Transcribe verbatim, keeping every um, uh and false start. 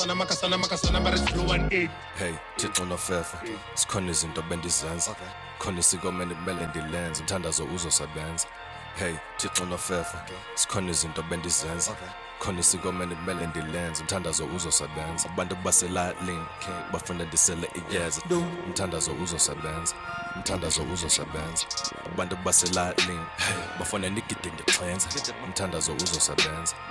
makasana makasana makasana mara zero one eight. Hey, Thixo nofefa sikhona izinto bendizenza khona isiko mele kumele ndilenze umthandazo uzosebenza. Hey, Thixo nofefa sikhona izinto bendizenza khona isiko mele kumele ndilenze umthandazo uzosebenza. Abantu baselalini bafuna ndisele iyeza umthandazo uzosebenza umthandazo uzosebenza. Abantu baselalini bafuna ndigide ndixhenze umthandazo uzosebenza.